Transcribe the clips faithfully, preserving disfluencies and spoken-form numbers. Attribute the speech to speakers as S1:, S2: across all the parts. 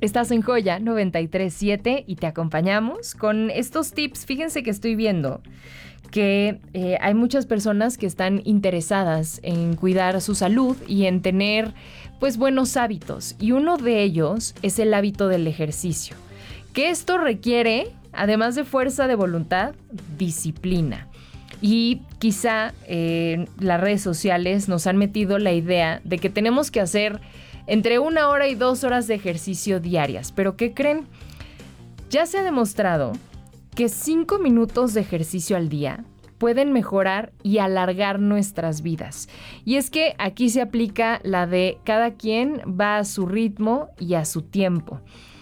S1: Estás en Joya noventa y tres punto siete y te acompañamos con estos tips. Fíjense que estoy viendo que eh, hay muchas personas que están interesadas en cuidar su salud y en tener pues buenos hábitos. Y uno de ellos es el hábito del ejercicio. Que esto requiere, además de fuerza de voluntad, disciplina. Y quizá eh, las redes sociales nos han metido la idea de que tenemos que hacer entre una hora y dos horas de ejercicio diarias. ¿Pero qué creen? Ya se ha demostrado que cinco minutos de ejercicio al día pueden mejorar y alargar nuestras vidas. Y es que aquí se aplica la de cada quien va a su ritmo y a su tiempo.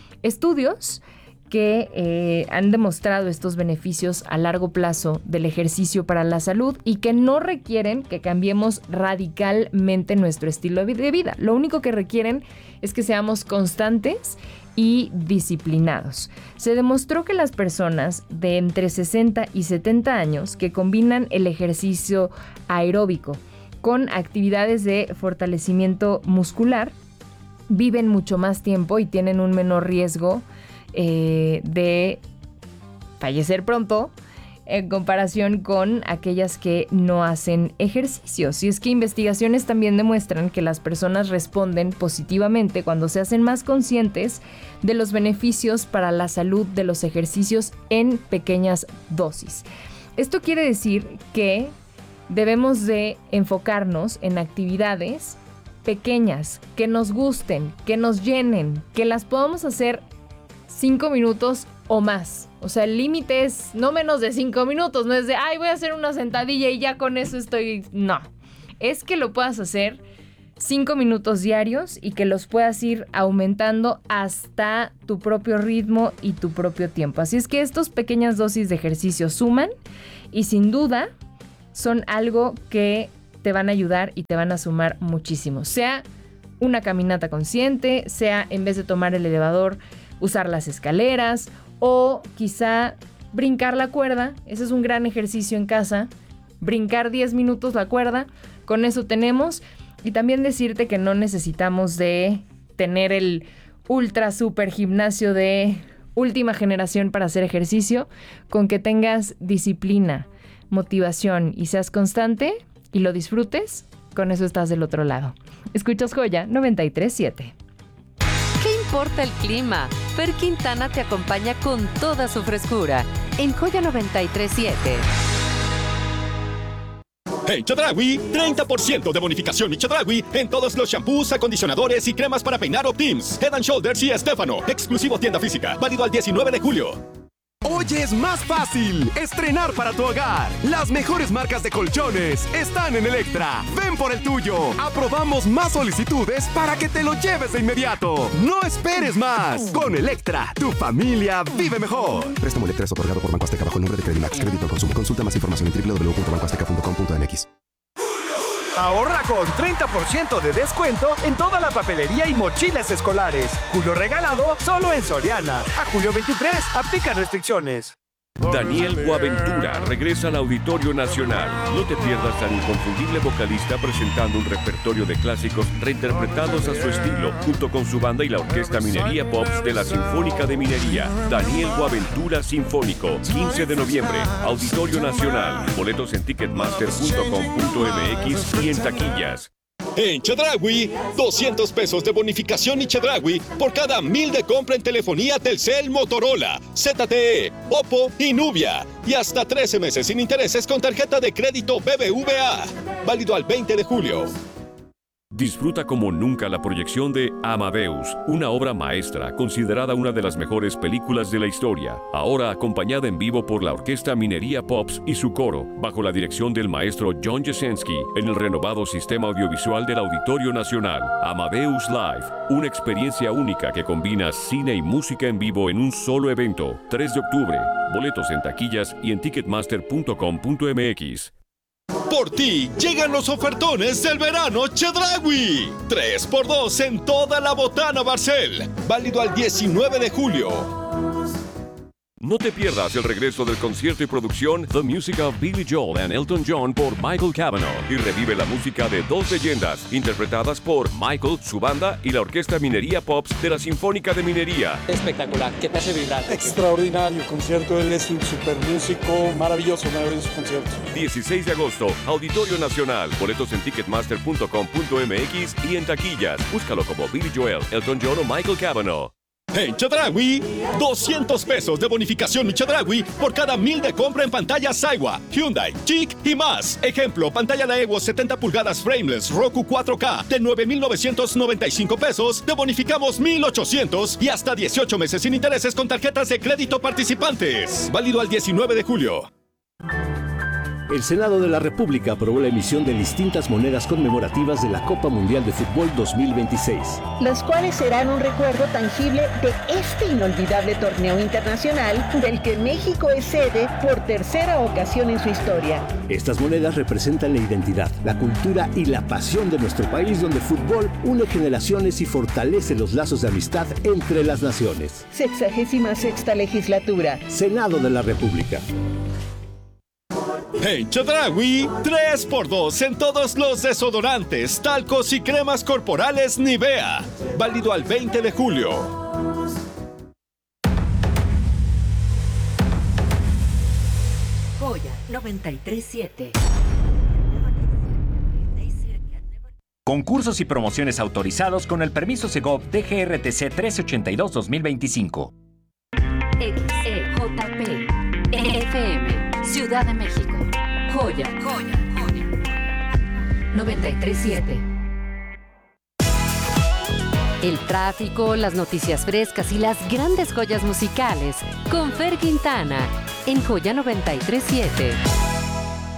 S1: Estudios que eh, han demostrado estos beneficios a largo plazo del ejercicio para la salud y que no requieren que cambiemos radicalmente nuestro estilo de vida. Lo único que requieren es que seamos constantes y disciplinados. Se demostró que las personas de entre sesenta y setenta años que combinan el ejercicio aeróbico con actividades de fortalecimiento muscular viven mucho más tiempo y tienen un menor riesgo Eh, de fallecer pronto en comparación con aquellas que no hacen ejercicios. Y es que investigaciones también demuestran que las personas responden positivamente cuando se hacen más conscientes de los beneficios para la salud de los ejercicios en pequeñas dosis. Esto quiere decir que debemos de enfocarnos en actividades pequeñas, que nos gusten, que nos llenen, que las podamos hacer cinco minutos o más. O sea, el límite es no menos de cinco minutos. No es de, ay, voy a hacer una sentadilla y ya con eso estoy... No. Es que lo puedas hacer cinco minutos diarios y que los puedas ir aumentando hasta tu propio ritmo y tu propio tiempo. Así es que estas pequeñas dosis de ejercicio suman y sin duda son algo que te van a ayudar y te van a sumar muchísimo. Sea una caminata consciente, sea en vez de tomar el elevador, usar las escaleras o quizá brincar la cuerda. Ese es un gran ejercicio en casa. Brincar diez minutos la cuerda, con eso tenemos. Y también decirte que no necesitamos de tener el ultra super gimnasio de última generación para hacer ejercicio. Con que tengas disciplina, motivación y seas constante y lo disfrutes, con eso estás del otro lado. Escuchas Joya noventa y tres punto siete.
S2: ¿Qué importa el clima? Fer Quintana te acompaña con toda su frescura en Joya noventa y tres punto siete.
S3: En Chedraui, treinta por ciento de bonificación y Chedraui en todos los shampoos, acondicionadores y cremas para peinar Optims, Head and Shoulders y Estefano. Exclusivo tienda física, válido al diecinueve de julio.
S4: Hoy es más fácil estrenar para tu hogar. Las mejores marcas de colchones están en Electra. Ven por el tuyo. Aprobamos más solicitudes para que te lo lleves de inmediato. No esperes más. Con Electra, tu familia vive mejor.
S5: Préstamo Electra es otorgado por Banco Azteca bajo el nombre de Credimax. Crédito al consumo. Consulta más información en doble u doble u doble u punto banco azteca punto com punto m x.
S6: Ahorra con treinta por ciento de descuento en toda la papelería y mochilas escolares. Julio regalado solo en Soriana. A julio veintitrés, aplica restricciones.
S7: Daniel Boaventura regresa al Auditorio Nacional. No te pierdas al inconfundible vocalista presentando un repertorio de clásicos reinterpretados a su estilo, junto con su banda y la Orquesta Minería Pops de la Sinfónica de Minería. Daniel Boaventura Sinfónico, quince de noviembre, Auditorio Nacional. Boletos en ticketmaster punto com punto m x y en taquillas.
S3: En Chedraui, doscientos pesos de bonificación y Chedraui por cada mil de compra en telefonía Telcel, Motorola, Z T E, Oppo y Nubia. Y hasta trece meses sin intereses con tarjeta de crédito B B V A. Válido al veinte de julio.
S7: Disfruta como nunca la proyección de Amadeus, una obra maestra considerada una de las mejores películas de la historia, ahora acompañada en vivo por la Orquesta Minería Pops y su coro, bajo la dirección del maestro John Jasenski, en el renovado sistema audiovisual del Auditorio Nacional. Amadeus Live, una experiencia única que combina cine y música en vivo en un solo evento. tres de octubre, boletos en taquillas y en ticketmaster punto com punto m x.
S3: Por ti llegan los ofertones del verano Chedraui. tres por dos en toda la Botana Barcel. Válido al diecinueve de julio.
S7: No te pierdas el regreso del concierto y producción The Music of Billy Joel and Elton John por Michael Cavanaugh y revive la música de dos leyendas interpretadas por Michael, su banda y la Orquesta Minería Pops de la Sinfónica de Minería.
S8: Espectacular, que te hace vibrar.
S9: Extraordinario concierto, él es un super músico, maravilloso, maravilloso concierto.
S7: dieciséis de agosto, Auditorio Nacional. Boletos en ticketmaster punto com punto m x y en taquillas. Búscalo como Billy Joel, Elton John o Michael Cavanaugh.
S3: En Chedraui, doscientos pesos de bonificación y Chedraui por cada mil de compra en pantallas Saiwa, Hyundai, Chic y más. Ejemplo, pantalla Daewoo setenta pulgadas frameless Roku cuatro K de nueve mil novecientos noventa y cinco pesos, te bonificamos mil ochocientos y hasta dieciocho meses sin intereses con tarjetas de crédito participantes. Válido al diecinueve de julio.
S10: El Senado de la República aprobó la emisión de distintas monedas conmemorativas de la Copa Mundial de Fútbol dos mil veintiséis.
S11: Las cuales serán un recuerdo tangible de este inolvidable torneo internacional del que México es sede por tercera ocasión en su historia.
S10: Estas monedas representan la identidad, la cultura y la pasión de nuestro país, donde el fútbol une generaciones y fortalece los lazos de amistad entre las naciones.
S11: Sexagésima sexta legislatura.
S10: Senado de la República.
S3: En Chedraui, tres por dos en todos los desodorantes, talcos y cremas corporales Nivea. Válido al veinte de julio.
S12: Joya noventa y tres siete.
S13: Concursos y promociones autorizados con el permiso Segov D G R T C trece ochenta y dos dos mil veinticinco.
S12: X E J P F M Ciudad de México. Joya, joya, joya. noventa y tres siete.
S2: El tráfico, las noticias frescas y las grandes joyas musicales con Fer Quintana en Joya noventa y tres siete.